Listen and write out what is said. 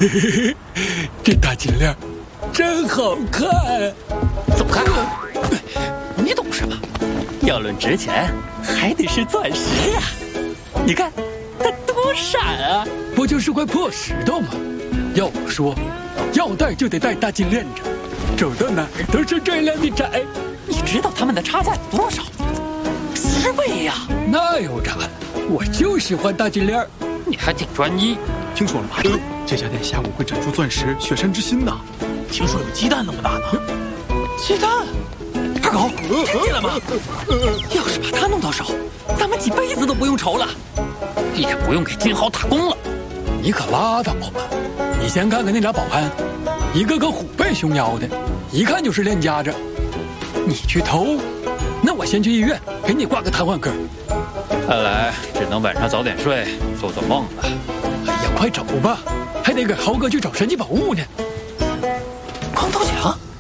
这大金链真好看。 怎么看？你懂什么？要论值钱，还得是钻石啊！你看，它多闪啊！ 不就是块破石头吗？要我说，要戴就得戴大金链子，走到哪儿都是这样的窄。 你知道他们的差价有多少？10倍呀！ 那有啥？我就喜欢大金链。 你还挺专一。 听说了吗？这家店下午会展出钻石雪山之心呢。 听说有鸡蛋那么大呢。 鸡蛋？二狗，听见了吗？要是把它弄到手，咱们几辈子都不用愁了，也不用给金豪打工了。 你可拉倒吧！你先看看那俩保安，一个个虎背熊腰的，一看就是练家子。你去偷，那我先去医院给你挂个瘫痪科。 看来只能晚上早点睡，做做梦了。 哎呀，快走吧，还得给豪哥去找神奇宝物呢。 光头强。